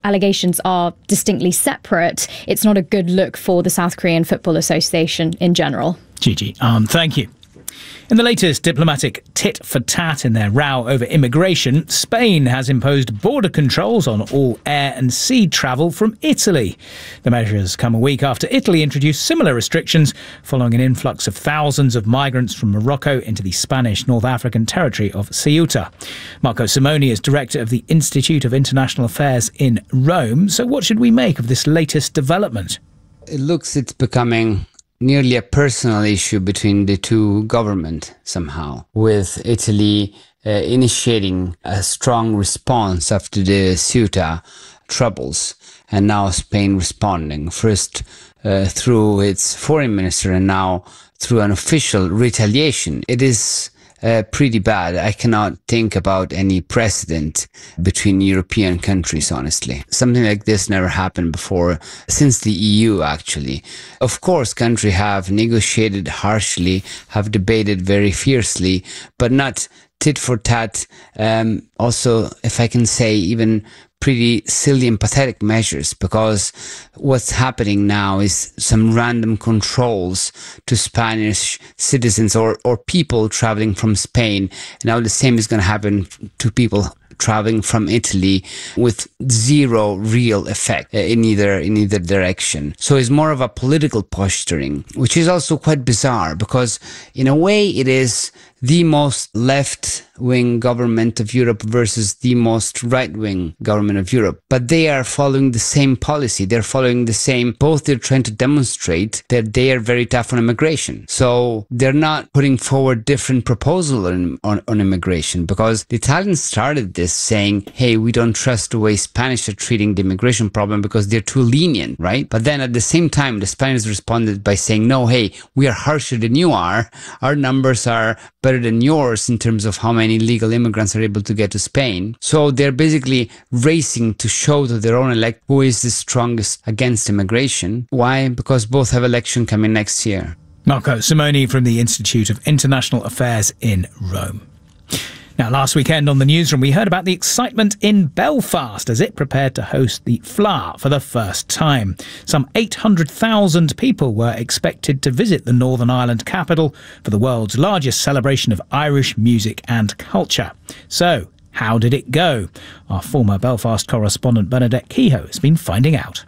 allegations are distinctly separate, it's not a good look for the South Korean Football Association in general. Gigi, thank you. In the latest diplomatic tit-for-tat in their row over immigration, Spain has imposed border controls on all air and sea travel from Italy. The measures come a week after Italy introduced similar restrictions following an influx of thousands of migrants from Morocco into the Spanish North African territory of Ceuta. Marco Simoni is director of the Institute of International Affairs in Rome. So what should we make of this latest development? It's becoming nearly a personal issue between the two governments somehow, with Italy initiating a strong response after the Ceuta troubles, and now Spain responding, first through its foreign minister and now through an official retaliation. It is pretty bad. I cannot think about any precedent between European countries, honestly. Something like this never happened before, since the EU, actually. Of course, countries have negotiated harshly, have debated very fiercely, but not tit for tat. Also, if I can say, even pretty silly and pathetic measures, because what's happening now is some random controls to Spanish citizens or people traveling from Spain. Now the same is going to happen to people traveling from Italy, with zero real effect in either direction. So it's more of a political posturing, which is also quite bizarre, because in a way it is the most left-wing government of Europe versus the most right-wing government of Europe. But they are following the same policy. They're following the same, both they're trying to demonstrate that they are very tough on immigration. So they're not putting forward different proposals on immigration, because the Italians started this saying, hey, we don't trust the way Spanish are treating the immigration problem because they're too lenient, right? But then at the same time, the Spaniards responded by saying, no, hey, we are harsher than you are. Our numbers are better than yours in terms of how many legal immigrants are able to get to Spain. So they're basically racing to show to their own elect who is the strongest against immigration. Why? Because both have election coming next year. Marco Simoni from the Institute of International Affairs in Rome. Now, last weekend on the newsroom, we heard about the excitement in Belfast as it prepared to host the FLA for the first time. Some 800,000 people were expected to visit the Northern Ireland capital for the world's largest celebration of Irish music and culture. So, how did it go? Our former Belfast correspondent Bernadette Kehoe has been finding out.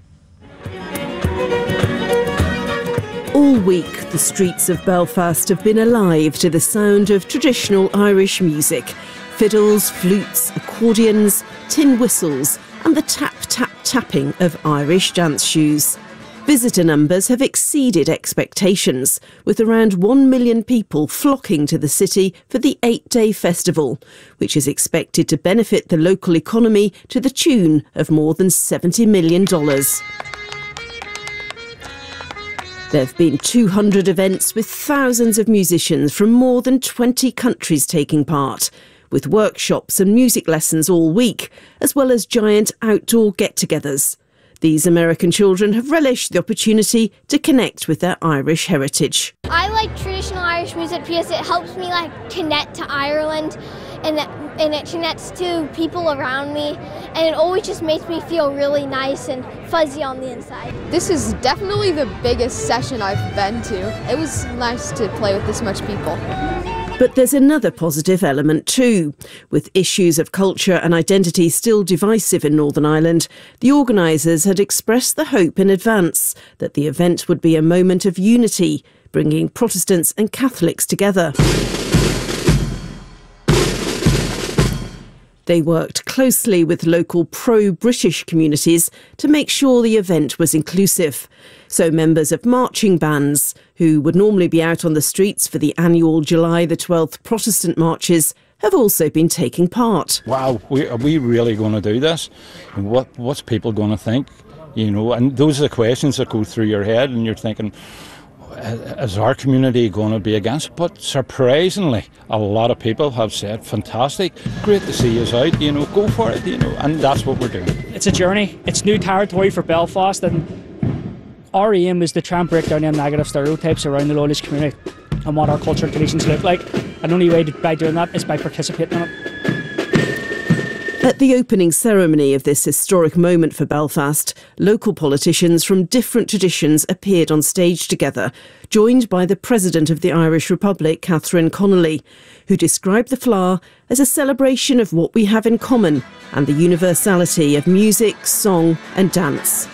All week, the streets of Belfast have been alive to the sound of traditional Irish music. Fiddles, flutes, accordions, tin whistles and the tap-tap-tapping of Irish dance shoes. Visitor numbers have exceeded expectations, with around 1 million people flocking to the city for the 8-day festival, which is expected to benefit the local economy to the tune of more than $70 million. There have been 200 events with thousands of musicians from more than 20 countries taking part, with workshops and music lessons all week, as well as giant outdoor get-togethers. These American children have relished the opportunity to connect with their Irish heritage. I like traditional Irish music because it helps me connect to Ireland, and it connects to people around me, and it always just makes me feel really nice and fuzzy on the inside. This is definitely the biggest session I've been to. It was nice to play with this much people. But there's another positive element too. With issues of culture and identity still divisive in Northern Ireland, the organisers had expressed the hope in advance that the event would be a moment of unity, bringing Protestants and Catholics together. They worked closely with local pro-British communities to make sure the event was inclusive. So members of marching bands, who would normally be out on the streets for the annual July the 12th Protestant marches, have also been taking part. Wow, are we really going to do this? And what's people going to think? You know, and those are the questions that go through your head, and you're thinking, is our community going to be against it? But surprisingly, a lot of people have said, fantastic, great to see us out, go for it, and that's what we're doing. It's a journey, it's new territory for Belfast, and our aim is to try and break down them negative stereotypes around the Lowlands community and what our culture and traditions look like, and the only way by doing that is by participating in it. At the opening ceremony of this historic moment for Belfast, local politicians from different traditions appeared on stage together, joined by the President of the Irish Republic, Catherine Connolly, who described the Fleadh as a celebration of what we have in common and the universality of music, song and dance.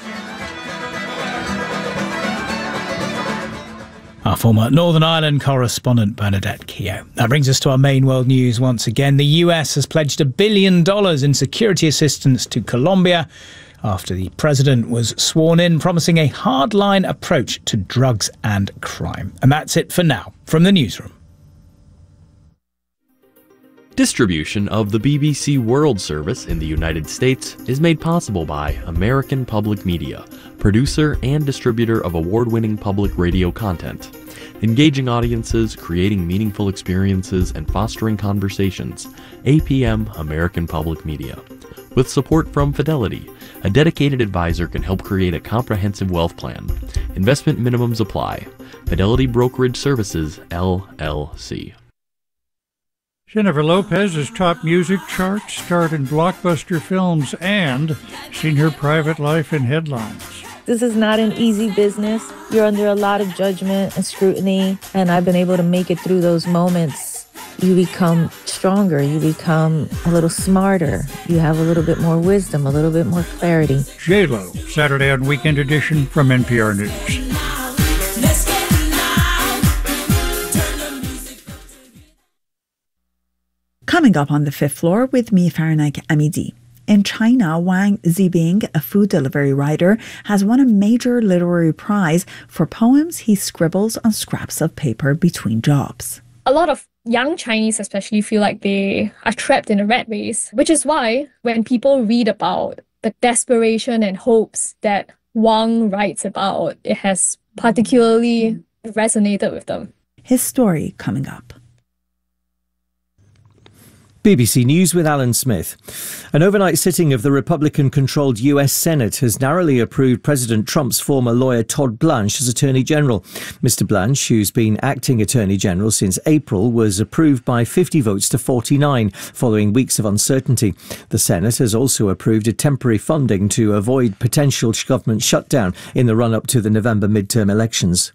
Our former Northern Ireland correspondent Bernadette Keogh. That brings us to our main world news once again. The US has pledged $1 billion in security assistance to Colombia after the president was sworn in, promising a hardline approach to drugs and crime. And that's it for now from the newsroom. Distribution of the BBC World Service in the United States is made possible by American Public Media, producer and distributor of award-winning public radio content, engaging audiences, creating meaningful experiences, and fostering conversations. APM American Public Media. With support from Fidelity, a dedicated advisor can help create a comprehensive wealth plan. Investment minimums apply. Fidelity Brokerage Services, LLC. Jennifer Lopez's top music charts, starred in blockbuster films, and seen her private life in headlines. This is not an easy business. You're under a lot of judgment and scrutiny, and I've been able to make it through those moments. You become stronger, you become a little smarter, you have a little bit more wisdom, a little bit more clarity. J-Lo, Saturday on Weekend Edition from NPR News. Coming up on the fifth floor with me, Farnack Amidi. In China, Wang Zibing, a food delivery writer, has won a major literary prize for poems he scribbles on scraps of paper between jobs. A lot of young Chinese especially feel like they are trapped in a rat race, which is why when people read about the desperation and hopes that Wang writes about, it has particularly resonated with them. His story coming up. BBC News with Alan Smith. An overnight sitting of the Republican-controlled US Senate has narrowly approved President Trump's former lawyer Todd Blanche as Attorney General. Mr Blanche, who's been acting Attorney General since April, was approved by 50 votes to 49 following weeks of uncertainty. The Senate has also approved a temporary funding to avoid potential government shutdown in the run-up to the November midterm elections.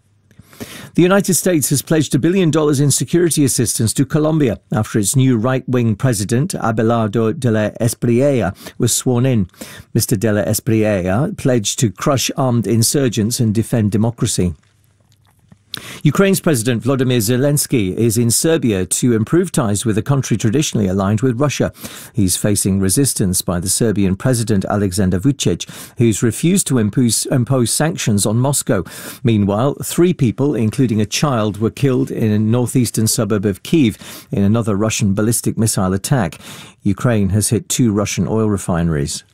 The United States has pledged $1 billion in security assistance to Colombia after its new right-wing president, Abelardo de la Espriella, was sworn in. Mr. de la Espriella pledged to crush armed insurgents and defend democracy. Ukraine's President Volodymyr Zelensky is in Serbia to improve ties with a country traditionally aligned with Russia. He's facing resistance by the Serbian President Alexander Vučić, who's refused to impose sanctions on Moscow. Meanwhile, 3 people, including a child, were killed in a northeastern suburb of Kyiv in another Russian ballistic missile attack. Ukraine has hit 2 Russian oil refineries.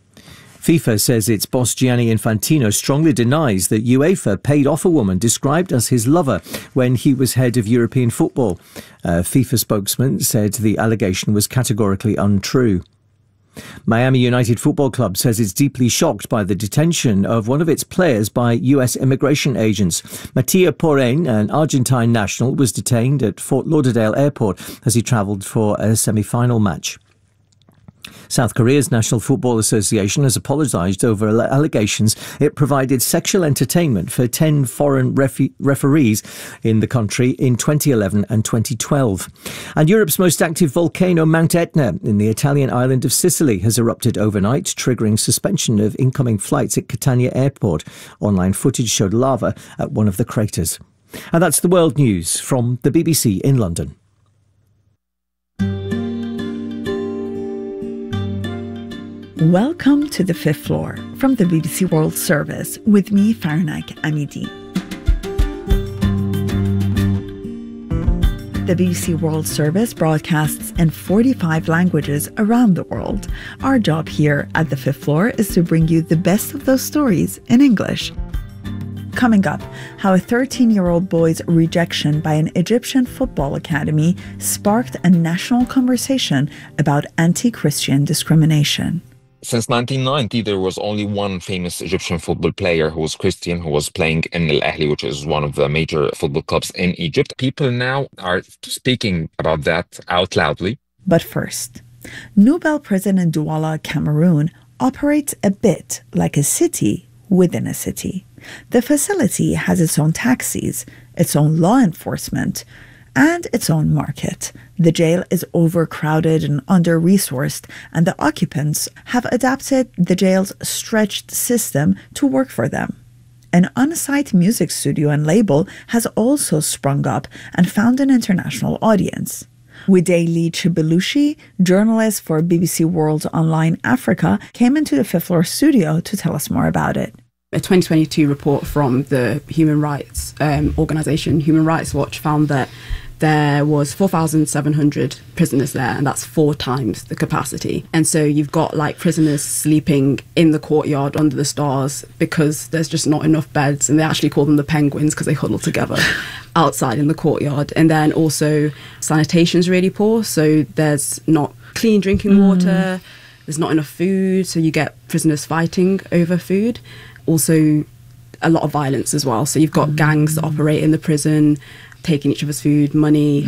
FIFA says its boss Gianni Infantino strongly denies that UEFA paid off a woman described as his lover when he was head of European football. A FIFA spokesman said the allegation was categorically untrue. Miami United Football Club says it's deeply shocked by the detention of one of its players by US immigration agents. Matia Porén, an Argentine national, was detained at Fort Lauderdale Airport as he travelled for a semi-final match. South Korea's National Football Association has apologised over allegations it provided sexual entertainment for 10 foreign referees in the country in 2011 and 2012. And Europe's most active volcano, Mount Etna, in the Italian island of Sicily, has erupted overnight, triggering suspension of incoming flights at Catania Airport. Online footage showed lava at one of the craters. And that's the world news from the BBC in London. Welcome to the fifth floor from the BBC World Service with me, Farnack Amidi. The BBC World Service broadcasts in 45 languages around the world. Our job here at the fifth floor is to bring you the best of those stories in English. Coming up, how a 13-year-old boy's rejection by an Egyptian football academy sparked a national conversation about anti-Christian discrimination. Since 1990, there was only one famous Egyptian football player who was Christian, who was playing in Al Ahly, which is one of the major football clubs in Egypt. People now are speaking about that out loudly. But first, New Belle Prison in Douala, Cameroon, operates a bit like a city within a city. The facility has its own taxis, its own law enforcement, and its own market. The jail is overcrowded and under-resourced, and the occupants have adapted the jail's stretched system to work for them. An on-site music studio and label has also sprung up and found an international audience. Wideli Chibelushi, journalist for BBC World Online Africa, came into the Fifth Floor studio to tell us more about it. A 2022 report from the human rights organisation Human Rights Watch found that there was 4,700 prisoners there, and that's 4 times the capacity. And so you've got like prisoners sleeping in the courtyard under the stars because there's just not enough beds, and they actually call them the penguins because they huddle together outside in the courtyard. And then also sanitation's really poor, so there's not clean drinking water, there's not enough food, so you get prisoners fighting over food. Also a lot of violence as well, so you've got gangs that operate in the prison, taking each other's food, money.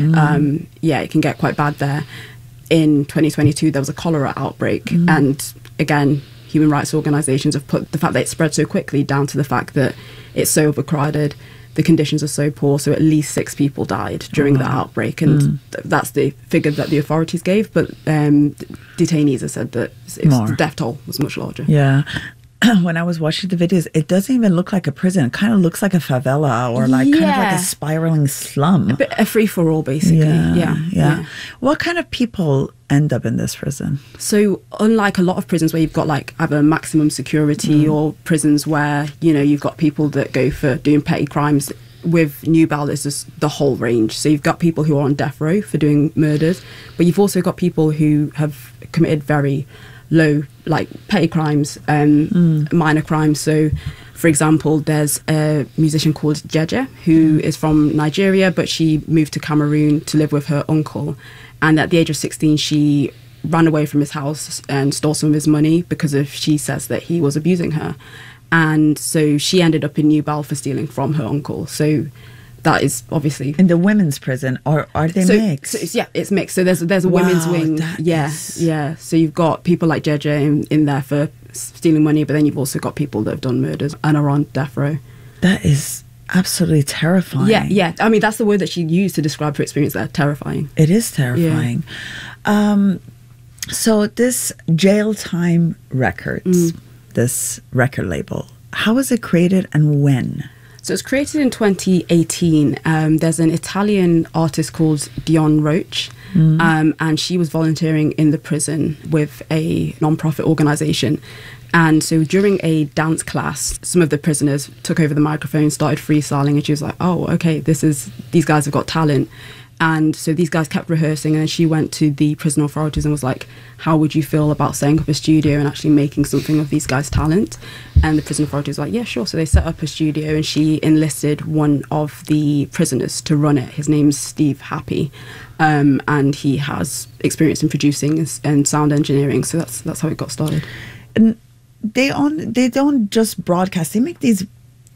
It can get quite bad there. In 2022, there was a cholera outbreak. And again, human rights organisations have put the fact that it spread so quickly down to the fact that it's so overcrowded, the conditions are so poor, so at least 6 people died during the outbreak. And that's the figure that the authorities gave. But detainees have said that the death toll was much larger. Yeah. When I was watching the videos, it doesn't even look like a prison. It kind of looks like a favela or kind of like a spiraling slum. A free-for-all, basically. Yeah. What kind of people end up in this prison? So unlike a lot of prisons where you've got like either maximum security or prisons where, you know, you've got people that go for doing petty crimes, with New Belle it's just the whole range. So you've got people who are on death row for doing murders, but you've also got people who have committed very low, like petty crimes, minor crimes. So for example, there's a musician called Jeje who is from Nigeria, but she moved to Cameroon to live with her uncle, and at the age of 16 she ran away from his house and stole some of his money because she says that he was abusing her, and so she ended up in New Belle for stealing from her uncle. So that is obviously in the women's prison, or are they mixed? So it's mixed. So there's a women's wing. Yeah. So you've got people like Jeje in there for stealing money, but then you've also got people that have done murders and are on death row. That is absolutely terrifying. Yeah. I mean, that's the word that she used to describe her experience there. Terrifying. It is terrifying. Yeah. So this Jail Time Records, this record label, how was it created and when? So it was created in 2018. There's an Italian artist called Dion Roach, and she was volunteering in the prison with a non-profit organisation. And so during a dance class, some of the prisoners took over the microphone, started freestyling, and she was like, oh, okay, these guys have got talent. And so these guys kept rehearsing, and then she went to the prison authorities and was like, how would you feel about setting up a studio and actually making something of these guys' talent? And the prison authorities were like, yeah, sure. So they set up a studio, and she enlisted one of the prisoners to run it. His name's Steve Happy, and he has experience in producing and sound engineering. So that's how it got started. And they don't just broadcast, they make these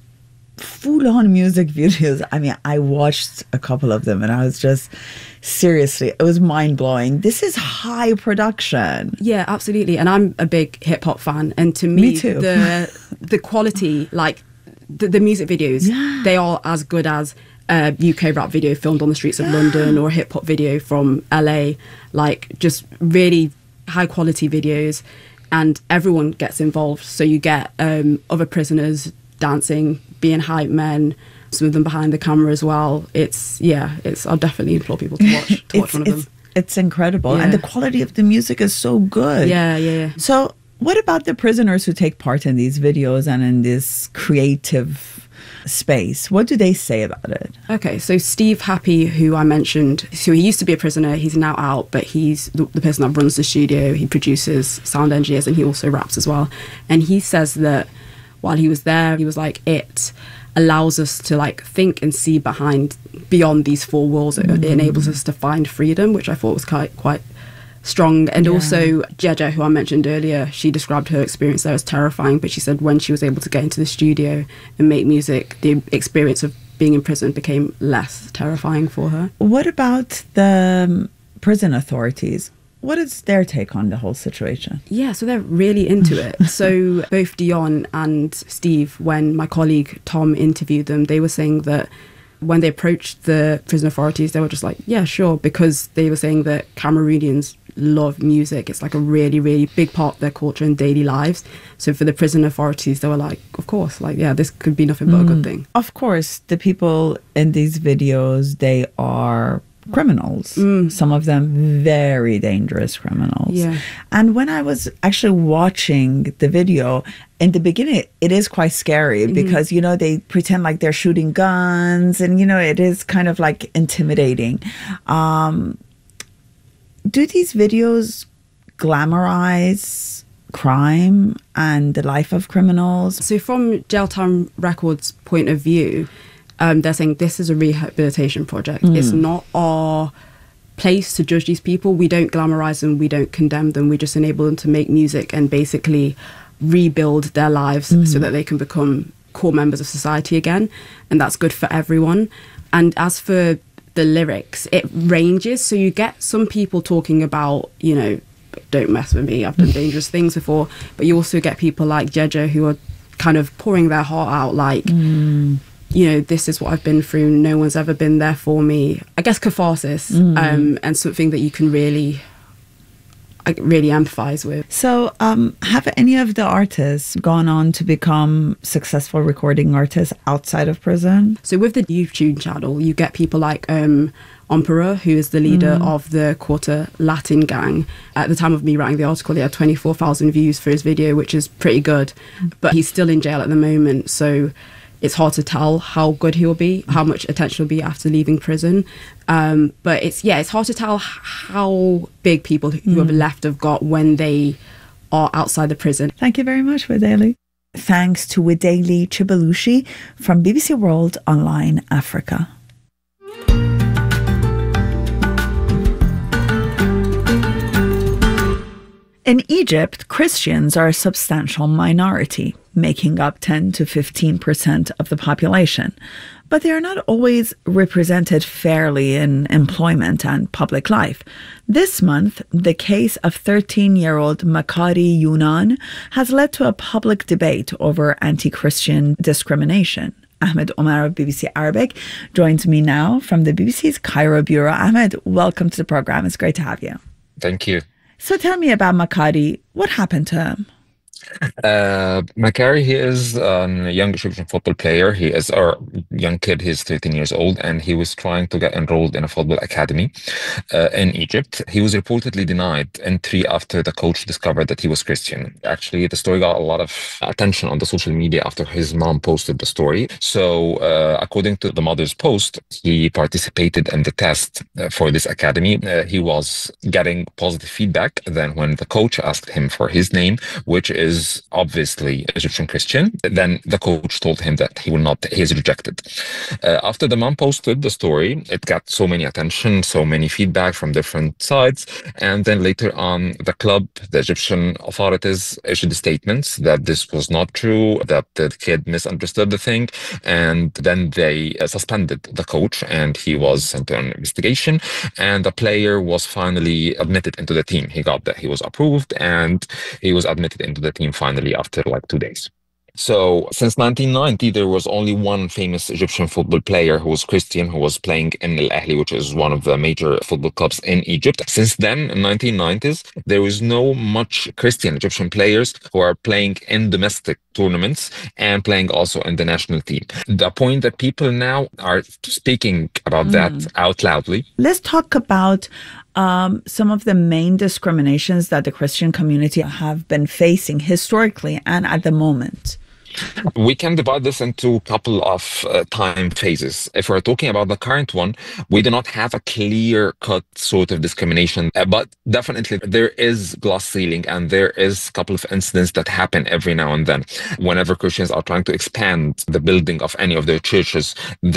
full-on music videos. I mean, I watched a couple of them and I was just, seriously, it was mind-blowing. This is high production. Yeah, absolutely. And I'm a big hip-hop fan, and to me too. the quality, like the music videos, they are as good as a UK rap video filmed on the streets of London, or a hip-hop video from LA. Like, just really high quality videos, and everyone gets involved. So you get other prisoners dancing, being hype men, some of them behind the camera as well. I'll definitely implore people to watch one of them. It's incredible. And the quality of the music is so good. Yeah. So what about the prisoners who take part in these videos and in this creative space? What do they say about it? Okay, so Steve Happy, who I mentioned, so he used to be a prisoner, he's now out, but he's the person that runs the studio. He produces, sound engineers, and he also raps as well. And he says that while he was there, he was like, it allows us to like think and see beyond these 4 walls. It enables us to find freedom, which I thought was quite strong. And also Jeje, who I mentioned earlier, she described her experience there as terrifying, but she said when she was able to get into the studio and make music, the experience of being in prison became less terrifying for her. What about the prison authorities? what is their take on the whole situation? Yeah, so they're really into it. So both Dion and Steve, when my colleague Tom interviewed them, they were saying that when they approached the prison authorities, they were just like, yeah, sure, because they were saying that Cameroonians love music. It's like a really, really big part of their culture and daily lives. So for the prison authorities, they were like, of course, like, yeah, this could be nothing but a good thing. Of course, the people in these videos, they are criminals. Some of them very dangerous criminals. Yeah. And when I was actually watching the video, in the beginning, it is quite scary because, you know, they pretend like they're shooting guns and, you know, it is kind of like intimidating. Do these videos glamorize crime and the life of criminals? So from Jail Time Records' point of view, they're saying this is a rehabilitation project. It's not our place to judge these people. We don't glamorize them. We don't condemn them. We just enable them to make music and basically rebuild their lives so that they can become core members of society again. And that's good for everyone. And as for the lyrics, it ranges. So you get some people talking about, you know, don't mess with me, I've done dangerous things before. But you also get people like Jeje who are kind of pouring their heart out, like, you know, this is what I've been through. No one's ever been there for me. I guess catharsis and something that you can really empathize with. So have any of the artists gone on to become successful recording artists outside of prison? So with the YouTube channel, you get people like Emperor, who is the leader of the Quarter Latin gang. At the time of me writing the article, he had 24,000 views for his video, which is pretty good. But he's still in jail at the moment, so it's hard to tell how good he will be, how much attention will be after leaving prison. But it's hard to tell how big people who have left have got when they are outside the prison. Thank you very much, Wedeli. Thanks to Wedeli Chibelushi from BBC World Online Africa. In Egypt, Christians are a substantial minority, making up 10 to 15% of the population. But they are not always represented fairly in employment and public life. This month, the case of 13-year-old Makari Yunan has led to a public debate over anti-Christian discrimination. Ahmed Omar of BBC Arabic joins me now from the BBC's Cairo bureau. Ahmed, welcome to the program. It's great to have you. Thank you. So tell me about Makari. What happened to him? Makari, he is a young Egyptian football player. He is a young kid. He's 13 years old, and he was trying to get enrolled in a football academy in Egypt. He was reportedly denied entry after the coach discovered that he was Christian. Actually, the story got a lot of attention on the social media after his mom posted the story. So, according to the mother's post, he participated in the test for this academy. He was getting positive feedback. Then when the coach asked him for his name, which is obviously Egyptian Christian, then the coach told him that he is rejected. After the mom posted the story, it got so many attention, so many feedback from different sides. And then later on, the club, the Egyptian authorities issued statements that this was not true, that the kid misunderstood the thing. And then they suspended the coach and he was sent to an investigation. And the player was finally admitted into the team. He was approved and he was admitted into the team finally after like 2 days. So since 1990, there was only one famous Egyptian football player who was Christian, who was playing in Al Ahly, which is one of the major football clubs in Egypt. Since then, in the 1990s, there was no much Christian Egyptian players who are playing in domestic tournaments and playing also in the national team. The point that people now are speaking about that out loudly. Let's talk about some of the main discriminations that the Christian community have been facing historically and at the moment. We can divide this into a couple of time phases. If we're talking about the current one, we do not have a clear-cut sort of discrimination, but definitely there is glass ceiling and there is a couple of incidents that happen every now and then. Whenever Christians are trying to expand the building of any of their churches,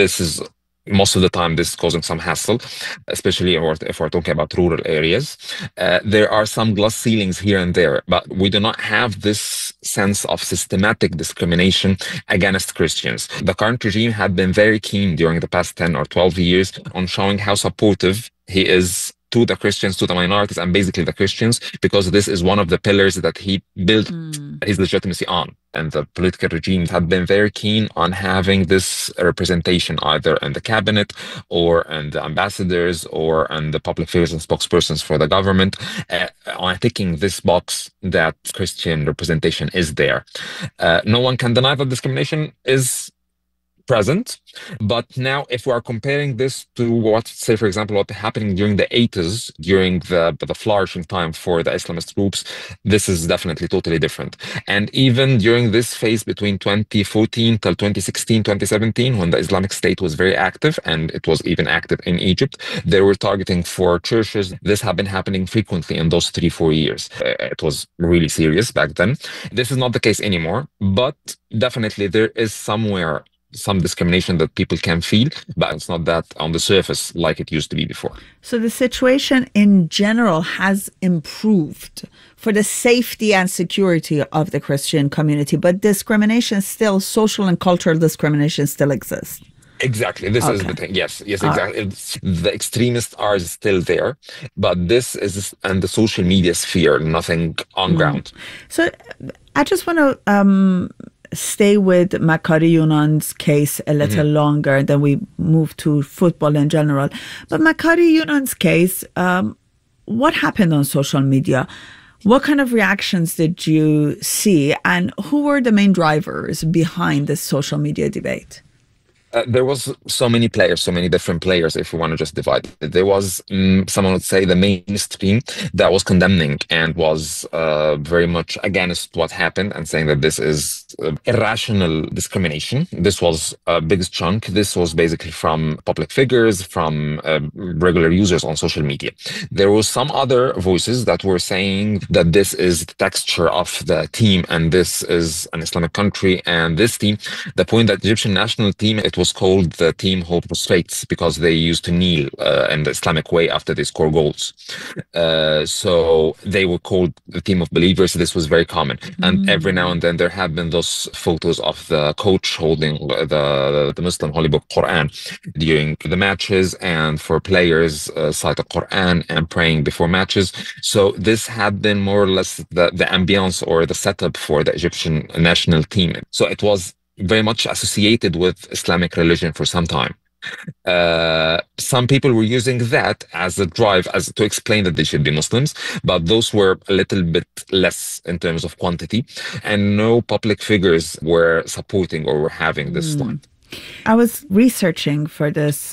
most of the time, this is causing some hassle, especially if we're talking about rural areas. There are some glass ceilings here and there, but we do not have this sense of systematic discrimination against Christians. The current regime had been very keen during the past 10 or 12 years on showing how supportive he is to the Christians, to the minorities, and basically the Christians, because this is one of the pillars that he built his legitimacy on. And the political regimes have been very keen on having this representation either in the cabinet or in the ambassadors or in the public figures and spokespersons for the government, on ticking this box that Christian representation is there. No one can deny that discrimination is present, but now if we are comparing this to what, say for example, what happening during the 80s, during the flourishing time for the Islamist groups, this is definitely totally different. And even during this phase between 2014 till 2016, 2017, when the Islamic State was very active, and it was even active in Egypt, they were targeting for churches. This had been happening frequently in those 3-4 years. It was really serious back then. This is not the case anymore, but definitely there is somewhere some discrimination that people can feel, but it's not that on the surface like it used to be before. So the situation in general has improved for the safety and security of the Christian community, but discrimination still, social and cultural discrimination still exists. Exactly. This is the thing. Yes, exactly. The extremists are still there, but this is in the social media sphere, nothing on ground. So I just want to stay with Makary Younan's case a little longer, then we move to football in general. But Makary Younan's case, what happened on social media? What kind of reactions did you see, and who were the main drivers behind this social media debate? There was so many players, so many different players, if we want to just divide it. There was, someone would say, the mainstream that was condemning and was very much against what happened and saying that this is irrational discrimination. This was a biggest chunk. This was basically from public figures, from regular users on social media. There was some other voices that were saying that this is the texture of the team and this is an Islamic country, and this team, the point that the Egyptian national team, it was called the team who prostrates because they used to kneel in the Islamic way after they score goals. So they were called the team of believers. This was very common. And every now and then there have been those photos of the coach holding the Muslim Holy Book Quran during the matches, and for players cite the Quran and praying before matches. So this had been more or less the ambience or the setup for the Egyptian national team. So it was very much associated with Islamic religion for some time. Some people were using that as a drive, as to explain that they should be Muslims, but those were a little bit less in terms of quantity, and no public figures were supporting or were having this line. I was researching for this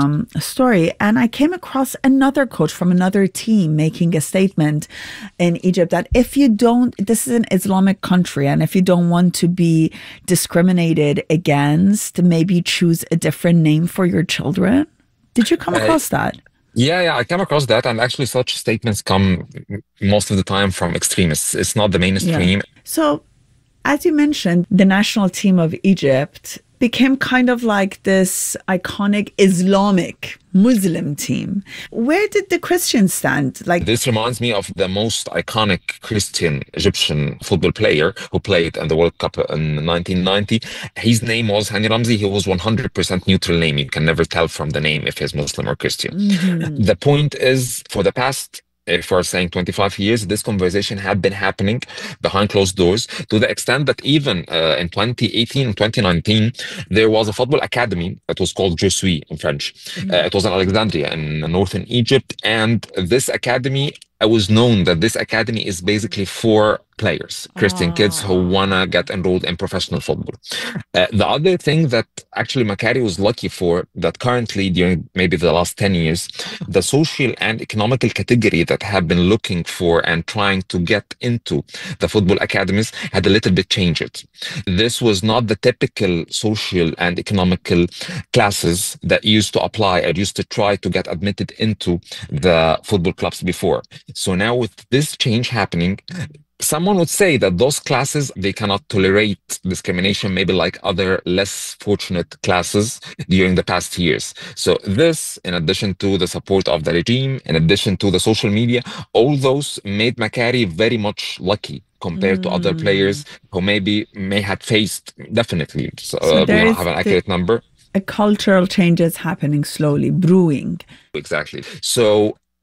story, and I came across another coach from another team making a statement in Egypt that if you don't, this is an Islamic country, and if you don't want to be discriminated against, maybe choose a different name for your children. Did you come across that? Yeah, I come across that, and actually such statements come most of the time from extremists. It's not the mainstream. Yeah. So, as you mentioned, the national team of Egypt became kind of like this iconic Islamic Muslim team. Where did the Christians stand? This reminds me of the most iconic Christian Egyptian football player who played in the World Cup in 1990. His name was Hani Ramzi. He was 100% neutral name. You can never tell from the name if he's Muslim or Christian. The point is, for the past, if we're saying 25 years, this conversation had been happening behind closed doors, to the extent that even in 2018 and 2019, there was a football academy that was called Je Suis in French. It was in Alexandria in northern Egypt, and this academy, it was known that this academy is basically for players, Christian kids who want to get enrolled in professional football. The other thing that actually Makary was lucky for, that currently during maybe the last 10 years, the social and economical category that have been looking for and trying to get into the football academies had a little bit changed. This was not the typical social and economical classes that used to apply or used to try to get admitted into the football clubs before. So now with this change happening, someone would say that those classes, they cannot tolerate discrimination, maybe like other less fortunate classes during the past years. So this, in addition to the support of the regime, in addition to the social media, all those made Makary very much lucky compared to other players who may have faced, definitely, so we don't have an accurate number. A cultural change is happening slowly, brewing. Exactly. So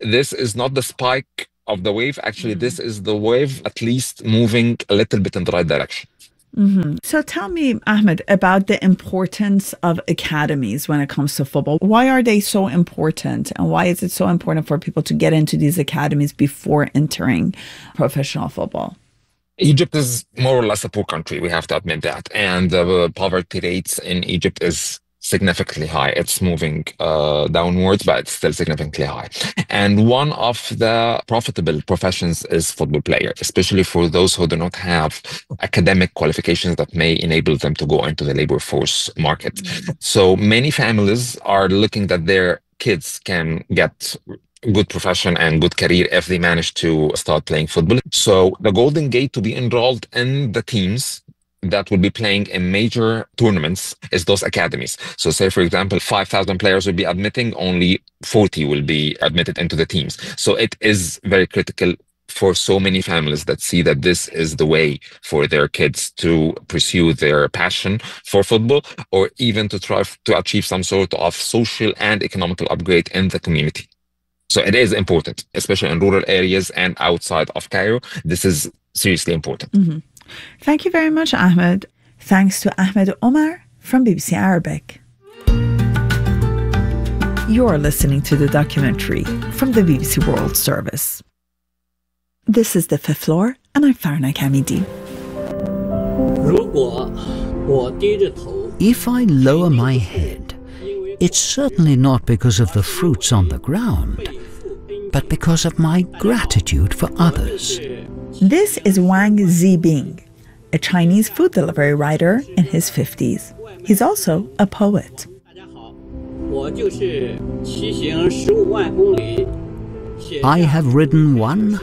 this is not the spike of the wave. Actually, this is the wave at least moving a little bit in the right direction. Mm-hmm. So tell me, Ahmed, about the importance of academies when it comes to football. Why are they so important? And why is it so important for people to get into these academies before entering professional football? Egypt is more or less a poor country. We have to admit that. And the poverty rates in Egypt is significantly high. It's moving downwards, but it's still significantly high. And one of the profitable professions is football player, especially for those who do not have academic qualifications that may enable them to go into the labor force market. So many families are looking that their kids can get good profession and good career if they manage to start playing football. So the golden gate to be enrolled in the teams that will be playing in major tournaments is those academies. So say, for example, 5,000 players will be admitting, only 40 will be admitted into the teams. So it is very critical for so many families that see that this is the way for their kids to pursue their passion for football, or even to try to achieve some sort of social and economical upgrade in the community. So it is important, especially in rural areas and outside of Cairo. This is seriously important. Mm-hmm. Thank you very much, Ahmed. Thanks to Ahmed Omar from BBC Arabic. You're listening to the documentary from the BBC World Service. This is The Fifth Floor, and I'm Farna Kamidi. If I lower my head, it's certainly not because of the fruits on the ground, but because of my gratitude for others. This is Wang Zibing, a Chinese food delivery writer in his 50s. He's also a poet. I have ridden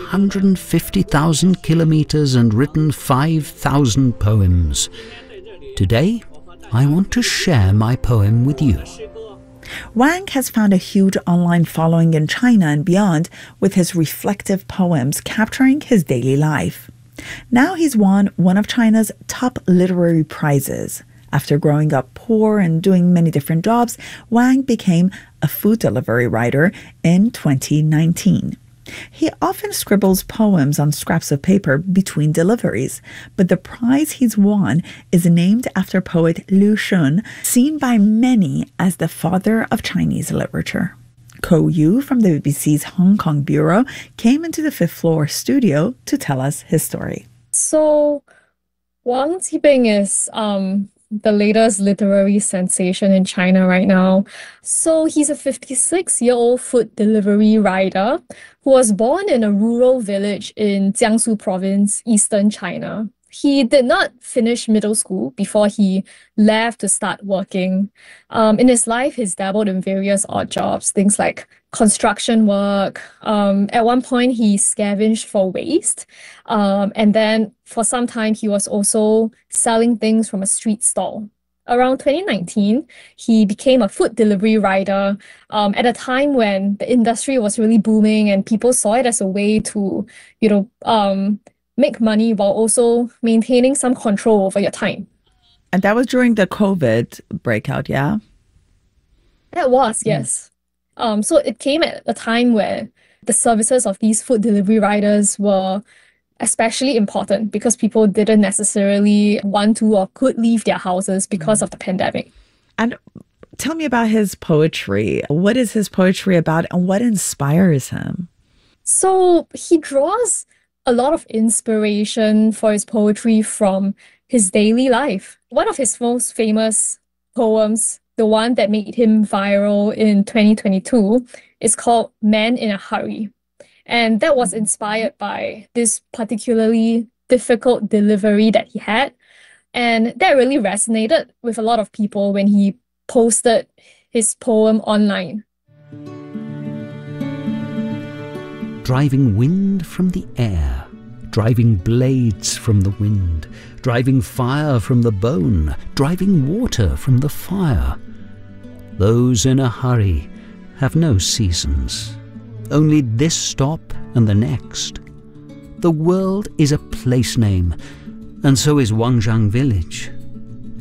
150,000 kilometers and written 5,000 poems. Today, I want to share my poem with you. Wang has found a huge online following in China and beyond with his reflective poems capturing his daily life. Now he's won one of China's top literary prizes. After growing up poor and doing many different jobs, Wang became a food delivery writer in 2019. He often scribbles poems on scraps of paper between deliveries, but the prize he's won is named after poet Lu Xun, seen by many as the father of Chinese literature. Ko Yu from the BBC's Hong Kong bureau came into the Fifth Floor studio to tell us his story. So, Wang Zibing is the latest literary sensation in China right now. So he's a 56-year-old food delivery rider who was born in a rural village in Jiangsu province, eastern China. He did not finish middle school before he left to start working. In his life, he's dabbled in various odd jobs, things like construction work. At one point, he scavenged for waste. And then for some time, he was also selling things from a street stall. Around 2019, he became a food delivery rider at a time when the industry was really booming and people saw it as a way to, make money while also maintaining some control over your time. And that was during the COVID breakout, yeah? That was, yes. So it came at a time where the services of these food delivery riders were especially important because people didn't necessarily want to or could leave their houses because of the pandemic. And tell me about his poetry. What is his poetry about and what inspires him? So he draws a lot of inspiration for his poetry from his daily life. One of his most famous poems, the one that made him viral in 2022, is called Man in a Hurry. And that was inspired by this particularly difficult delivery that he had. And that really resonated with a lot of people when he posted his poem online. Driving wind from the air, driving blades from the wind, driving fire from the bone, driving water from the fire. Those in a hurry have no seasons, only this stop and the next. The world is a place name, and so is Wangjiang village.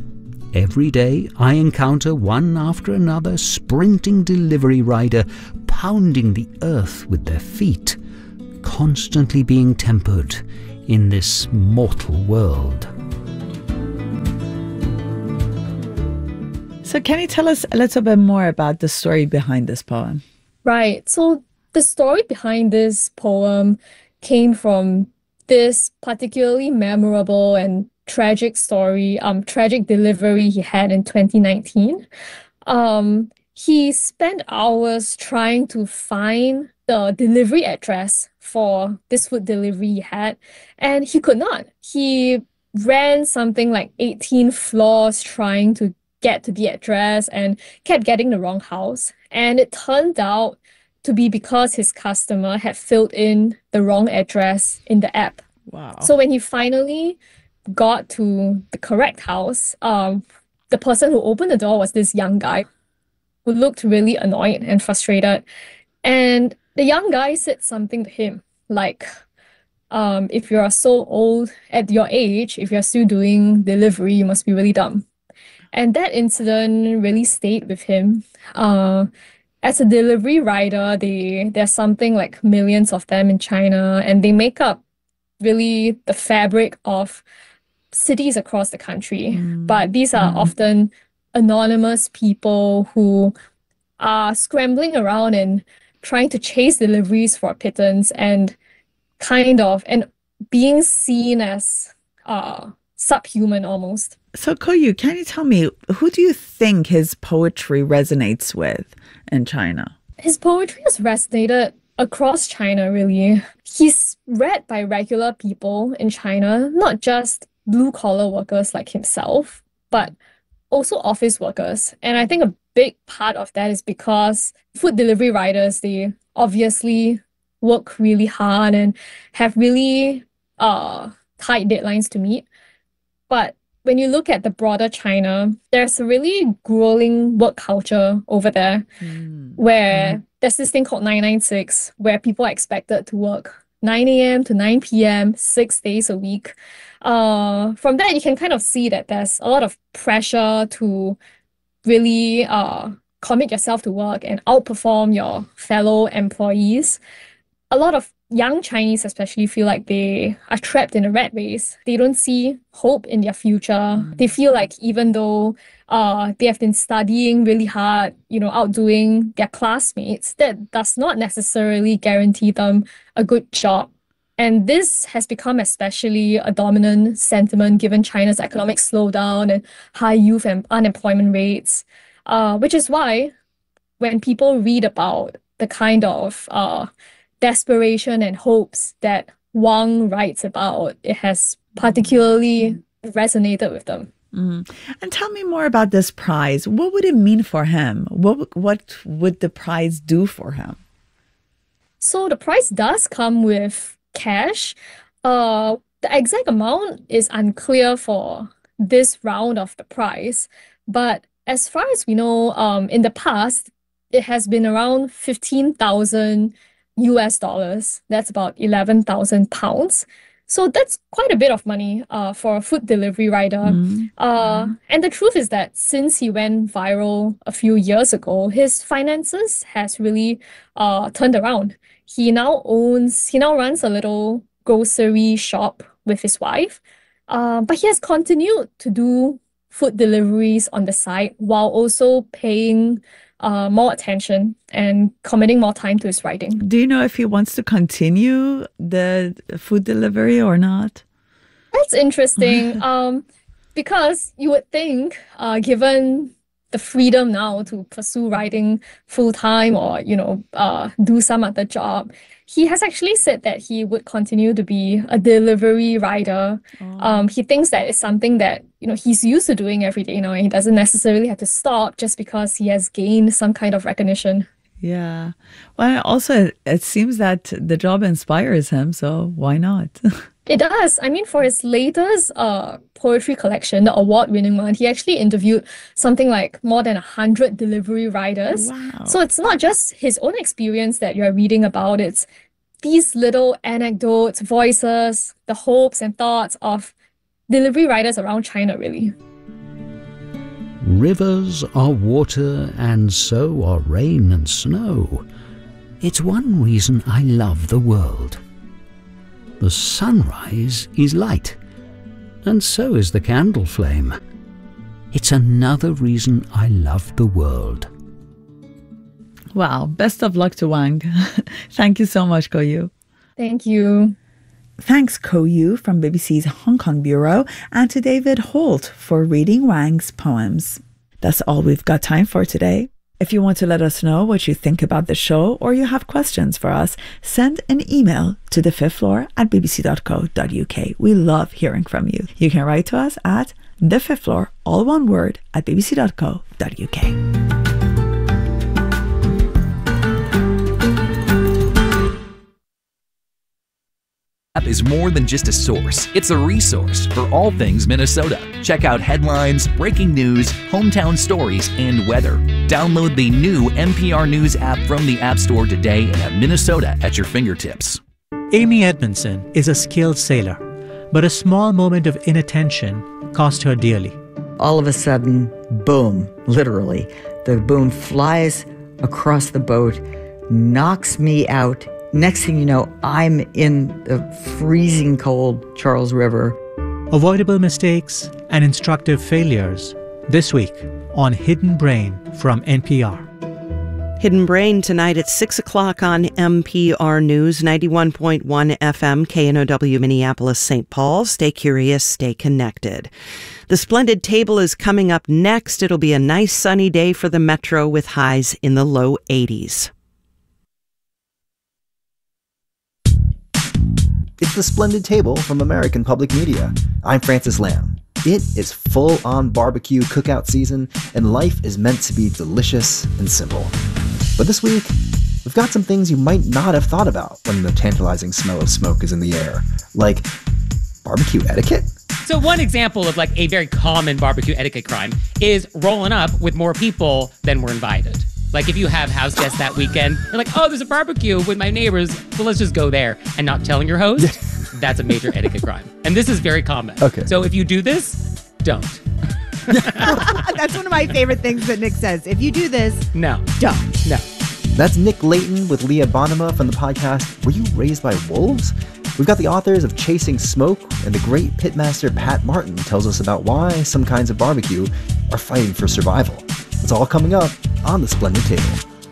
Every day I encounter one after another sprinting delivery rider pounding the earth with their feet, constantly being tempered in this mortal world. So can you tell us a little bit more about the story behind this poem? Right. So the story behind this poem came from this particularly memorable and tragic story, tragic delivery he had in 2019. He spent hours trying to find the delivery address for this food delivery he had, and he could not. He ran something like 18 floors trying to get to the address and kept getting the wrong house. And it turned out to be because his customer had filled in the wrong address in the app. Wow. So when he finally got to the correct house, the person who opened the door was this young guy who looked really annoyed and frustrated. And the young guy said something to him like, if you're so old at your age, if you're still doing delivery, you must be really dumb. And that incident really stayed with him. As a delivery rider, there's something like millions of them in China, and they make up really the fabric of cities across the country. But these are often anonymous people who are scrambling around and trying to chase deliveries for pittance and being seen as subhuman almost. So Koyu, can you tell me, who do you think his poetry resonates with in China? His poetry has resonated across China, really. He's read by regular people in China, not just blue-collar workers like himself, but also office workers. And I think a big part of that is because food delivery riders, they obviously work really hard and have really tight deadlines to meet. But when you look at the broader China, there's a really grueling work culture over there where there's this thing called 996, where people are expected to work 9 a.m. to 9 p.m., 6 days a week. From that, you can kind of see that there's a lot of pressure to really commit yourself to work and outperform your fellow employees. A lot of young Chinese especially feel like they are trapped in a rat race. They don't see hope in their future. They feel like even though they have been studying really hard, outdoing their classmates, that does not necessarily guarantee them a good job. And this has become especially a dominant sentiment given China's economic slowdown and high youth and unemployment rates, which is why when people read about the kind of desperation and hopes that Wang writes about, it has particularly resonated with them. And tell me more about this prize. What would it mean for him? What would the prize do for him? So the prize does come with cash. The exact amount is unclear for this round of the prize, but as far as we know, in the past, it has been around 15,000 US dollars. That's about 11,000 pounds. So that's quite a bit of money for a food delivery rider. And the truth is that since he went viral a few years ago, his finances has really turned around. He now runs a little grocery shop with his wife, but he has continued to do food deliveries on the side while also paying more attention and committing more time to his writing. Do you know if he wants to continue the food delivery or not? That's interesting because you would think, given the freedom now to pursue writing full-time or, do some other job, he has actually said that he would continue to be a delivery rider. He thinks that it's something that, he's used to doing every day now, and he doesn't necessarily have to stop just because he has gained some kind of recognition. Yeah. Well, also, it seems that the job inspires him, so why not? It does. I mean, for his latest poetry collection, the award-winning one, he actually interviewed something like more than 100 delivery riders. Wow. So it's not just his own experience that you're reading about. It's these little anecdotes, voices, the hopes and thoughts of delivery riders around China, really. Rivers are water, and so are rain and snow. It's one reason I love the world. The sunrise is light, and so is the candle flame. It's another reason I love the world. Wow, best of luck to Wang. Thank you so much, Ko Yu. Thank you. Thanks, Ko Yu from BBC's Hong Kong Bureau, and to David Holt for reading Wang's poems. That's all we've got time for today. If you want to let us know what you think about the show or you have questions for us, send an email to thefifthfloor@bbc.co.uk. We love hearing from you. You can write to us at thefifthfloor, all one word, @bbc.co.uk. App is more than just a source. It's a resource for all things Minnesota. Check out headlines, breaking news, hometown stories, and weather. Download the new NPR News app from the App Store today and have Minnesota at your fingertips. Amy Edmondson is a skilled sailor, but a small moment of inattention cost her dearly. All of a sudden, boom, literally, the boom flies across the boat, knocks me out. Next thing you know, I'm in the freezing cold Charles River. Avoidable mistakes and instructive failures. This week on Hidden Brain from NPR. Hidden Brain tonight at 6 o'clock on NPR News, 91.1 FM, KNOW Minneapolis, St. Paul. Stay curious, stay connected. The Splendid Table is coming up next. It'll be a nice sunny day for the Metro with highs in the low 80s. It's The Splendid Table from American Public Media. I'm Francis Lamb. It is full-on barbecue cookout season, and life is meant to be delicious and simple. But this week, we've got some things you might not have thought about when the tantalizing smell of smoke is in the air, like barbecue etiquette. So one example of like a very common barbecue etiquette crime is rolling up with more people than were invited. Like if you have house guests that weekend, you're like, oh, there's a barbecue with my neighbors, well, let's just go there, and not telling your host, that's a major etiquette crime. And this is very common. Okay. So if you do this, don't. That's one of my favorite things that Nick says. If you do this, no. Don't. No. That's Nick Layton with Leah Bonema from the podcast Were You Raised by Wolves? We've got the authors of Chasing Smoke, and the great pitmaster Pat Martin tells us about why some kinds of barbecue are fighting for survival. It's all coming up on The Splendid Table.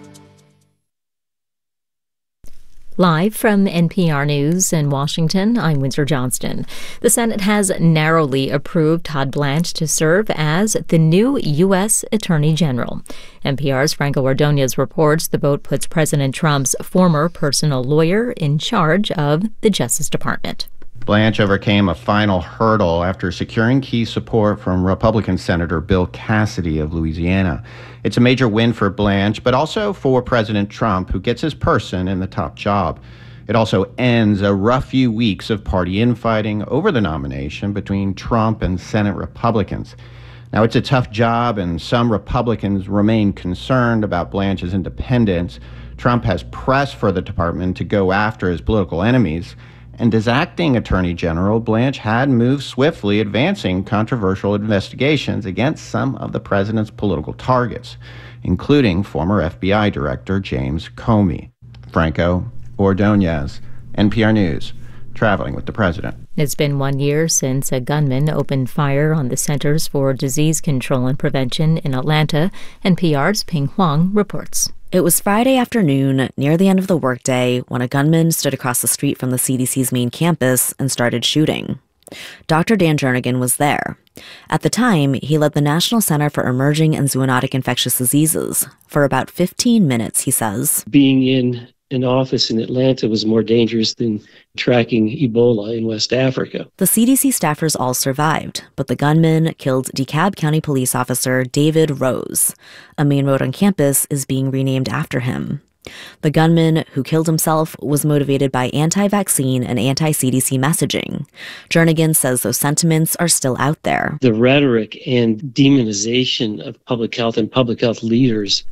Live from NPR News in Washington, I'm Windsor Johnston. The Senate has narrowly approved Todd Blanche to serve as the new U.S. Attorney General. NPR's Franco Ordonez reports the vote puts President Trump's former personal lawyer in charge of the Justice Department. Blanche overcame a final hurdle after securing key support from Republican Senator Bill Cassidy of Louisiana. It's a major win for Blanche, but also for President Trump, who gets his person in the top job. It also ends a rough few weeks of party infighting over the nomination between Trump and Senate Republicans. Now, it's a tough job, and some Republicans remain concerned about Blanche's independence. Trump has pressed for the department to go after his political enemies. And as acting Attorney General, Blanche had moved swiftly, advancing controversial investigations against some of the president's political targets, including former FBI Director James Comey. Franco Ordonez, NPR News, traveling with the president. It's been 1 year since a gunman opened fire on the Centers for Disease Control and Prevention in Atlanta. NPR's Ping Huang reports. It was Friday afternoon, near the end of the workday, when a gunman stood across the street from the CDC's main campus and started shooting. Dr. Dan Jernigan was there. At the time, he led the National Center for Emerging and Zoonotic Infectious Diseases. For about 15 minutes, he says. Being in an office in Atlanta was more dangerous than tracking Ebola in West Africa. The CDC staffers all survived, but the gunman killed DeKalb County Police Officer David Rose. A main road on campus is being renamed after him. The gunman who killed himself was motivated by anti-vaccine and anti-CDC messaging. Jernigan says those sentiments are still out there. The rhetoric and demonization of public health and public health leaders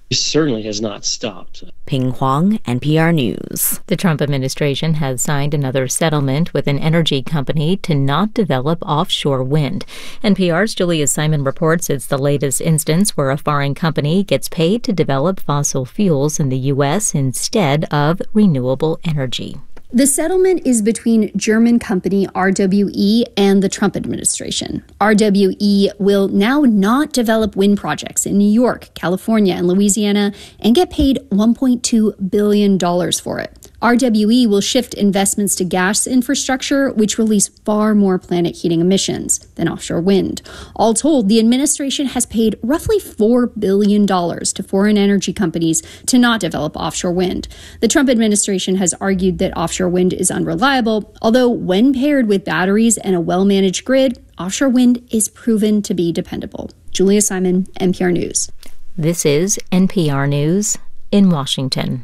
certainly has not stopped. Ping Huang, NPR News. The Trump administration has signed another settlement with an energy company to not develop offshore wind. NPR's Julia Simon reports it's the latest instance where a foreign company gets paid to develop fossil fuels in the U.S. instead of renewable energy. The settlement is between German company RWE and the Trump administration. RWE will now not develop wind projects in New York, California, and Louisiana and get paid $1.2 billion for it. RWE will shift investments to gas infrastructure, which release far more planet heating emissions than offshore wind. All told, the administration has paid roughly $4 billion to foreign energy companies to not develop offshore wind. The Trump administration has argued that offshore wind is unreliable, although when paired with batteries and a well-managed grid, offshore wind is proven to be dependable. Julia Simon, NPR News. This is NPR News in Washington.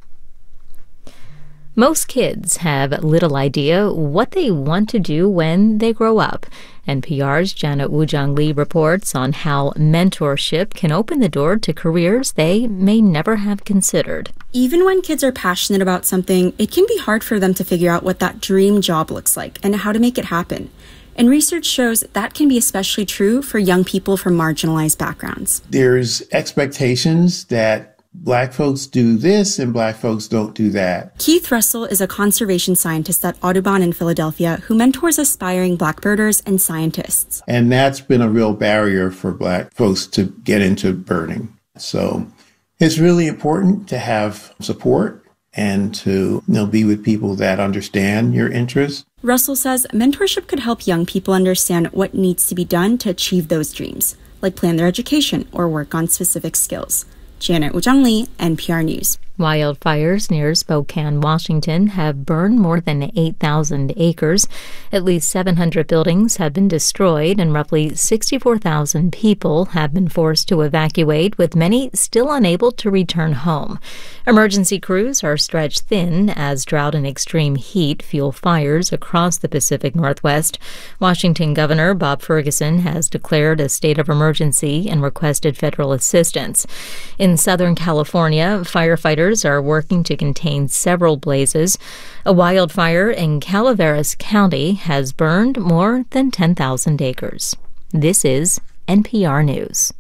Most kids have little idea what they want to do when they grow up. NPR's Janet Woo-Jung Lee reports on how mentorship can open the door to careers they may never have considered. Even when kids are passionate about something, it can be hard for them to figure out what that dream job looks like and how to make it happen. And research shows that can be especially true for young people from marginalized backgrounds. There's expectations that Black folks do this and Black folks don't do that. Keith Russell is a conservation scientist at Audubon in Philadelphia who mentors aspiring Black birders and scientists. And that's been a real barrier for Black folks to get into birding. So it's really important to have support and to be with people that understand your interests. Russell says mentorship could help young people understand what needs to be done to achieve those dreams, like plan their education or work on specific skills. Janet Woo-Jung Lee, NPR News. Wildfires near Spokane, Washington have burned more than 8,000 acres. At least 700 buildings have been destroyed and roughly 64,000 people have been forced to evacuate, with many still unable to return home. Emergency crews are stretched thin as drought and extreme heat fuel fires across the Pacific Northwest. Washington Governor Bob Ferguson has declared a state of emergency and requested federal assistance. In Southern California, firefighters are working to contain several blazes. A wildfire in Calaveras County has burned more than 10,000 acres. This is NPR News.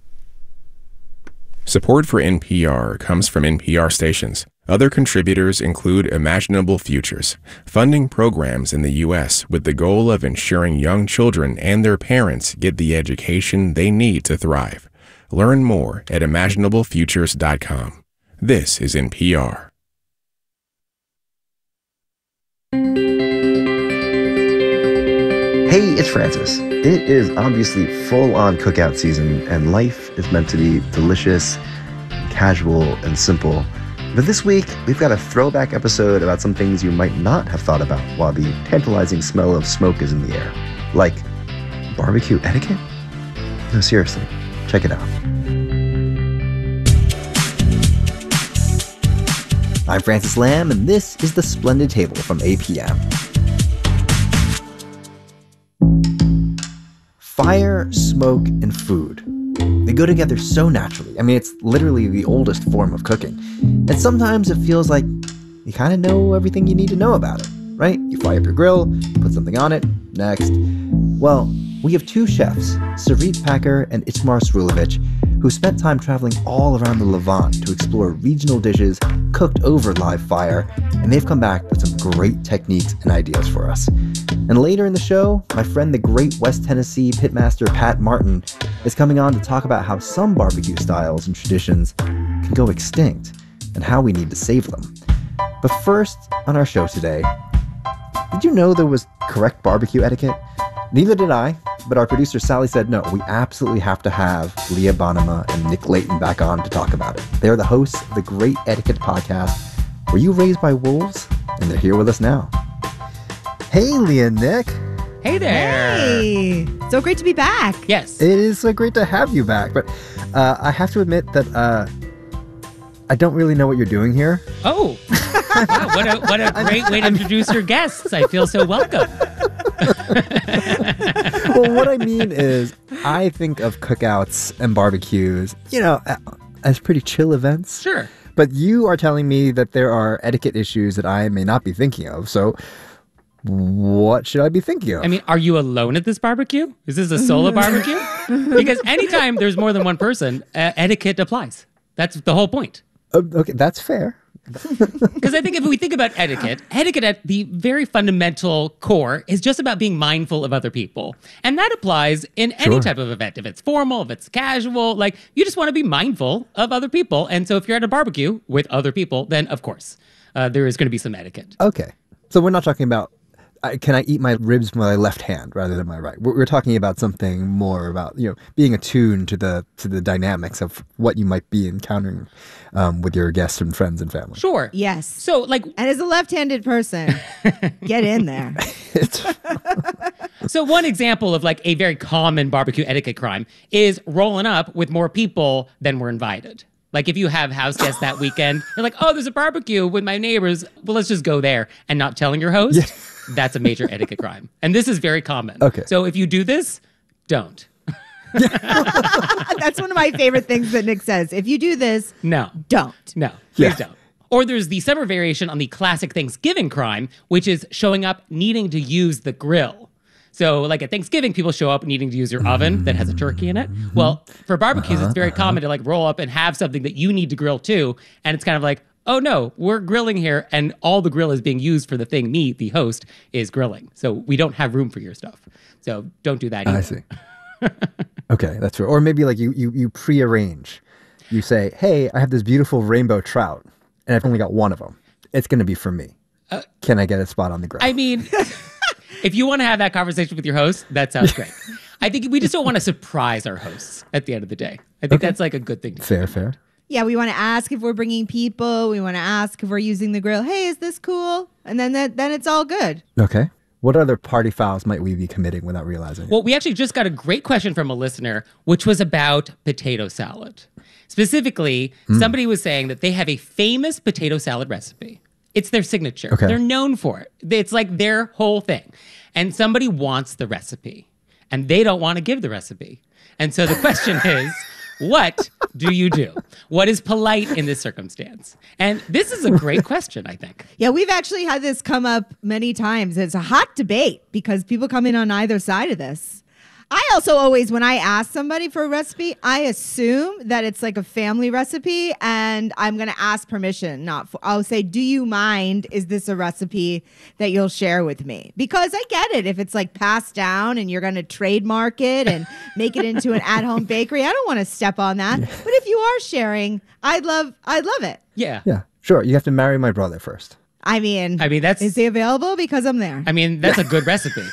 Support for NPR comes from NPR stations. Other contributors include Imaginable Futures, funding programs in the U.S. with the goal of ensuring young children and their parents get the education they need to thrive. Learn more at imaginablefutures.com. This is NPR. Hey, it's Francis. It is obviously full-on cookout season, and life is meant to be delicious, casual, and simple. But this week, we've got a throwback episode about some things you might not have thought about while the tantalizing smell of smoke is in the air. Like barbecue etiquette? No, seriously. Check it out. I'm Francis Lamb, and this is The Splendid Table from APM. Fire, smoke, and food. They go together so naturally. I mean, it's literally the oldest form of cooking. And sometimes it feels like you kind of know everything you need to know about it, right? You fire up your grill, put something on it, next. Well, we have two chefs, Sarit Packer and Itamar Srulovich, who spent time traveling all around the Levant to explore regional dishes cooked over live fire, and they've come back with some great techniques and ideas for us. And later in the show, my friend the great West Tennessee pitmaster Pat Martin is coming on to talk about how some barbecue styles and traditions can go extinct and how we need to save them. But first, on our show today, did you know there was correct barbecue etiquette? Neither did I, but our producer Sally said, no, we absolutely have to have Leah Bonnema and Nick Layton back on to talk about it. They're the hosts of the Great Etiquette podcast. Were you raised by wolves? And they're here with us now. Hey, Leah and Nick. Hey there. Hey, so great to be back. Yes. It is so great to have you back, but I have to admit that I don't really know what you're doing here. Oh, wow, what a great way to introduce your guests. I feel so welcome. Well, what I mean is, I think of cookouts and barbecues, as pretty chill events. Sure. But you are telling me that there are etiquette issues that I may not be thinking of. So what should I be thinking of? I mean, are you alone at this barbecue? Is this a solo barbecue? Because anytime there's more than one person, etiquette applies. That's the whole point. Okay, that's fair. Because I think if we think about etiquette at the very fundamental core is just about being mindful of other people. And that applies in any type of event. If it's formal, if it's casual, like you just want to be mindful of other people. And so if you're at a barbecue with other people, then of course, there is going to be some etiquette. Okay. So we're not talking about, can I eat my ribs with my left hand rather than my right? We're talking about something more about, being attuned to the dynamics of what you might be encountering with your guests and friends and family. Sure. Yes. So and as a left-handed person, get in there. So one example of like a very common barbecue etiquette crime is rolling up with more people than were invited. Like if you have house guests that weekend, you're like, oh, there's a barbecue with my neighbors. Well, let's just go there, and not telling your host. Yeah. That's a major etiquette crime. And this is very common. Okay. So if you do this, don't. That's one of my favorite things that Nick says. If you do this, don't. No, please don't. Or there's the summer variation on the classic Thanksgiving crime, which is showing up needing to use the grill. So like at Thanksgiving, people show up needing to use your oven that has a turkey in it. Well, for barbecues, it's very common to like roll up and have something that you need to grill too. And it's kind of like, oh no, we're grilling here and all the grill is being used for the thing me, the host, is grilling. So we don't have room for your stuff. So don't do that either. I see. Okay, that's true. Or maybe like you prearrange. You say, hey, I have this beautiful rainbow trout and I've only got one of them. It's going to be for me. Can I get a spot on the grill? I mean, if you want to have that conversation with your host, that sounds great. I think we just don't want to surprise our hosts at the end of the day. I think that's like a good thing to do. Fair. Yeah, we want to ask if we're bringing people. We want to ask if we're using the grill. Hey, is this cool? And then it's all good. Okay. What other party fouls might we be committing without realizing it? Well, we actually just got a great question from a listener, which was about potato salad. Specifically, somebody was saying that they have a famous potato salad recipe. It's their signature. Okay. They're known for it. It's like their whole thing. And somebody wants the recipe, and they don't want to give the recipe. And so the question is, what do you do? What is polite in this circumstance? And this is a great question, I think. Yeah, we've actually had this come up many times. It's a hot debate because people come in on either side of this. I also always, when I ask somebody for a recipe, I assume that it's like a family recipe and I'm going to ask permission. I'll say, do you mind? Is this a recipe that you'll share with me? Because I get it. If it's like passed down and you're going to trademark it and make it into an at-home bakery, I don't want to step on that. Yeah. But if you are sharing, I'd love it. Yeah. Yeah, sure. You have to marry my brother first. I mean, is he available? Because I'm there. I mean, that's a good recipe.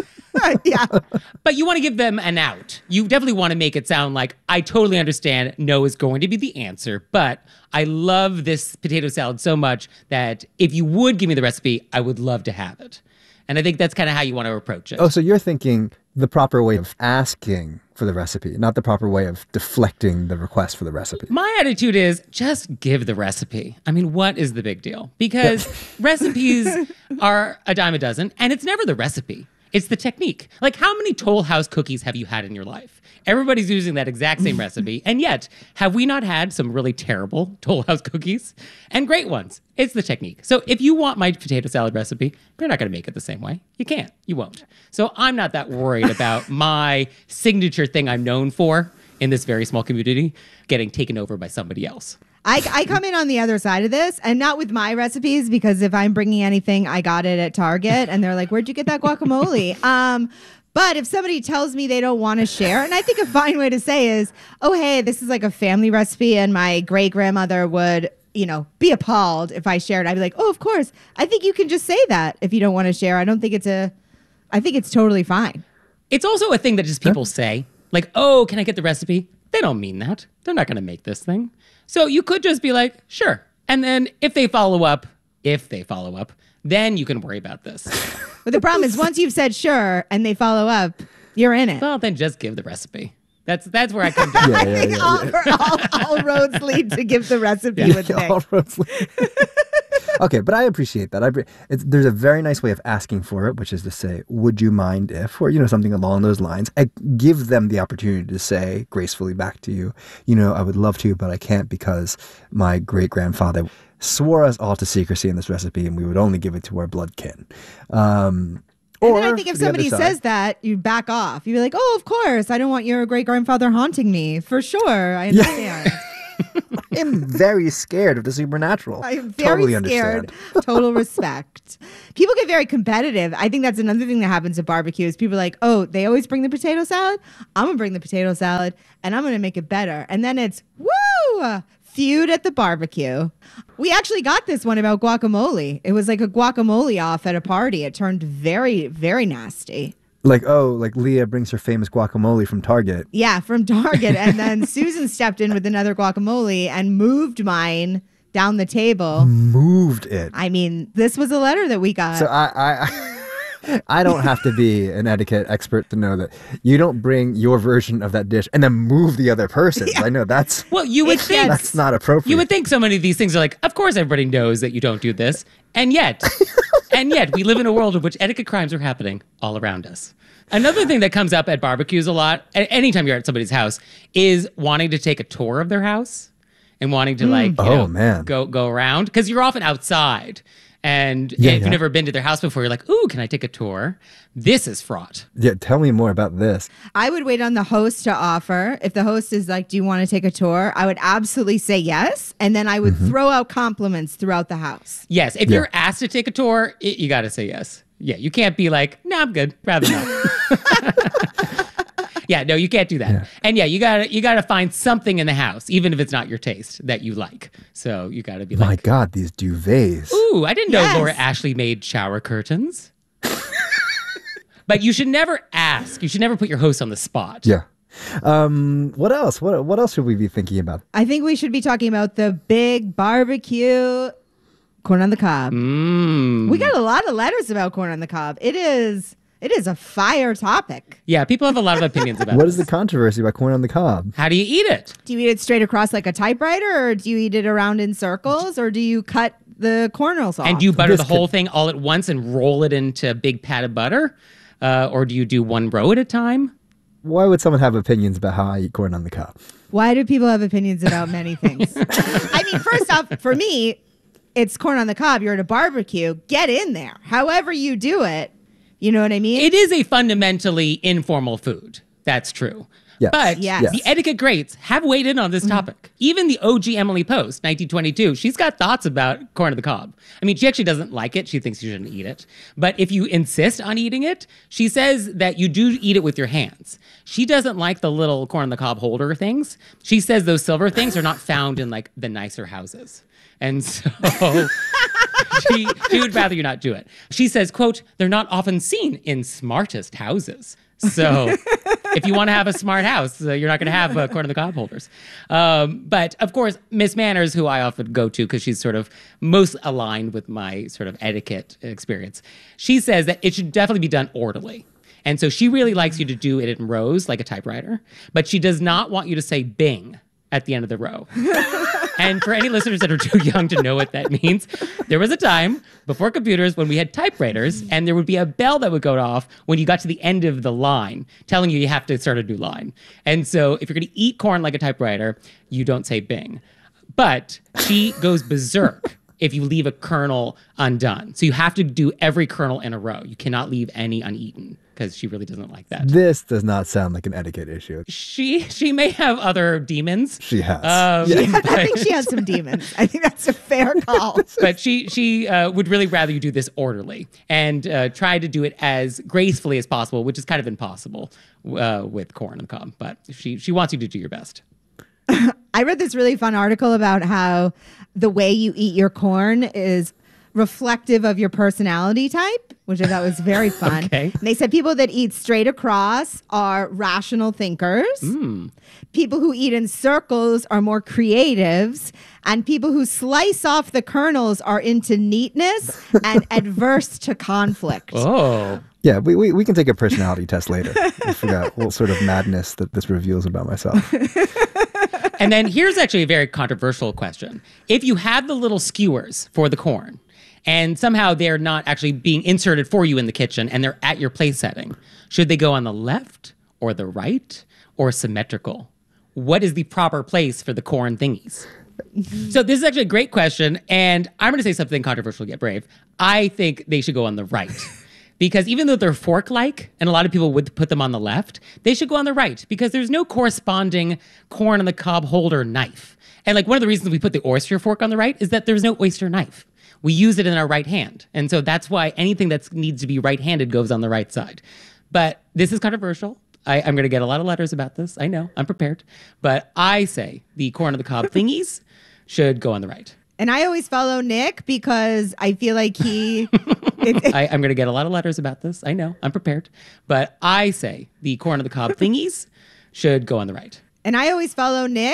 Yeah. But you want to give them an out. You definitely want to make it sound like, I totally understand no is going to be the answer, but I love this potato salad so much that if you would give me the recipe, I would love to have it. And I think that's kind of how you want to approach it. Oh, so you're thinking the proper way of asking for the recipe, not the proper way of deflecting the request for the recipe. My attitude is just give the recipe. I mean, what is the big deal? Because recipes are a dime a dozen, and it's never the recipe. It's the technique. Like, how many Toll House cookies have you had in your life? Everybody's using that exact same recipe. And yet, have we not had some really terrible Toll House cookies? And great ones. It's the technique. So if you want my potato salad recipe, you're not going to make it the same way. You can't. You won't. So I'm not that worried about my signature thing I'm known for in this very small community getting taken over by somebody else. I come in on the other side of this, and not with my recipes, because if I'm bringing anything, I got it at Target, and they're like, where'd you get that guacamole? But if somebody tells me they don't want to share, and I think a fine way to say is, oh, hey, this is like a family recipe, and my great-grandmother would, be appalled if I shared. I'd be like, oh, of course. I think you can just say that if you don't want to share. I think it's totally fine. It's also a thing that just people say, like, oh, can I get the recipe? They don't mean that. They're not going to make this thing. So you could just be like, sure. And then if they follow up, then you can worry about this. But the problem is once you've said sure and they follow up, you're in it. Well, then just give the recipe. That's where I come down. I think all roads lead to give the recipe with Nick. All roads lead. Okay, but I appreciate that. There's a very nice way of asking for it, which is to say, would you mind if, or, something along those lines. I give them the opportunity to say gracefully back to you, I would love to, but I can't because my great-grandfather swore us all to secrecy in this recipe and we would only give it to our blood kin. And then I think if somebody says that, you back off. You'd be like, oh, of course. I don't want your great-grandfather haunting me. For sure. I understand. I'm very scared of the supernatural. I'm very scared. Total respect. People get very competitive. I think that's another thing that happens at barbecue is people are like, oh, they always bring the potato salad. I'm going to bring the potato salad and I'm going to make it better. And then it's, woo! Feud at the barbecue. We actually got this one about guacamole. It was like a guacamole off at a party. It turned very, very nasty. Like Leah brings her famous guacamole from Target. Yeah, from Target. And then Susan stepped in with another guacamole and moved mine down the table. Moved it. I mean, this was a letter that we got. So I don't have to be an etiquette expert to know that you don't bring your version of that dish and then move the other person's. Yeah. I know that's... Well, you would think... That's not appropriate. You would think so many of these things are like, of course everybody knows that you don't do this. And yet we live in a world in which etiquette crimes are happening all around us. Another thing that comes up at barbecues a lot, anytime you're at somebody's house, is wanting to take a tour of their house and wanting to go around. Because you're often outside. And if you've never been to their house before, you're like, ooh, can I take a tour? This is fraught. Yeah, tell me more about this. I would wait on the host to offer. If the host is like, do you want to take a tour? I would absolutely say yes. And then I would throw out compliments throughout the house. Yes. If you're asked to take a tour, you got to say yes. Yeah, you can't be like, no, I'm good. Rather not. Yeah, no, you can't do that. Yeah. And you gotta find something in the house, even if it's not your taste, that you like. So you gotta be like, my God, these duvets. Ooh, I didn't know Laura Ashley made shower curtains. But you should never ask. You should never put your host on the spot. Yeah. What else? What else should we be thinking about? I think we should be talking about the big barbecue. Corn on the cob. We got a lot of letters about corn on the cob. It is a fire topic. Yeah, people have a lot of opinions about it. What is the controversy about corn on the cob? How do you eat it? Do you eat it straight across like a typewriter, or do you eat it around in circles, or do you cut the kernels off? And do you butter the whole thing all at once and roll it into a big pat of butter? Or do you do one row at a time? Why would someone have opinions about how I eat corn on the cob? Why do people have opinions about many things? I mean, first off, for me, it's corn on the cob. You're at a barbecue. Get in there. However you do it. You know what I mean? It is a fundamentally informal food. That's true. Yes. But the etiquette greats have weighed in on this topic. Even the OG Emily Post, 1922, she's got thoughts about corn on the cob. I mean, she actually doesn't like it. She thinks you shouldn't eat it. But if you insist on eating it, she says that you do eat it with your hands. She doesn't like the little corn on the cob holder things. She says those silver things are not found in like the nicer houses. And so she would rather you not do it. She says, quote, they're not often seen in smartest houses. So if you want to have a smart house, you're not going to have corn on the cob holders. But of course, Miss Manners, who I often go to because she's sort of most aligned with my sort of etiquette experience, she says that it should definitely be done orderly. And so she really likes you to do it in rows like a typewriter, but she does not want you to say bing at the end of the row. And for any listeners that are too young to know what that means, there was a time before computers when we had typewriters and there would be a bell that would go off when you got to the end of the line, telling you have to start a new line. And so if you're going to eat corn like a typewriter, you don't say bing. But she goes berserk if you leave a kernel undone. So you have to do every kernel in a row. You cannot leave any uneaten, because she really doesn't like that. This does not sound like an etiquette issue. She may have other demons. She has. I think she has some demons. I think that's a fair call. But she would really rather you do this orderly and try to do it as gracefully as possible, which is kind of impossible with corn on the cob. But she wants you to do your best. I read this really fun article about how the way you eat your corn is reflective of your personality type, which I thought was very fun. Okay. And they said people that eat straight across are rational thinkers. People who eat in circles are more creatives. And people who slice off the kernels are into neatness and adverse to conflict. Oh. Yeah, we can take a personality test later. I forgot what sort of madness that this reveals about myself. And then here's actually a very controversial question. If you have the little skewers for the corn and somehow they're not actually being inserted for you in the kitchen and they're at your place setting, should they go on the left or the right or symmetrical? What is the proper place for the corn thingies? So this is actually a great question, and I'm going to say something controversial, get brave. I think they should go on the right. Because even though they're fork-like, and a lot of people would put them on the left, they should go on the right because there's no corresponding corn on the cob holder knife. And like one of the reasons we put the oyster fork on the right is that there's no oyster knife. We use it in our right hand. And so that's why anything that needs to be right-handed goes on the right side. But this is controversial. I'm going to get a lot of letters about this. I know, I'm prepared. But I say the corn on the cob thingies should go on the right. And I always follow Nick because I feel like he... I'm going to get a lot of letters about this. I know, I'm prepared. But I say the corn on the cob thingies should go on the right. And I always follow Nick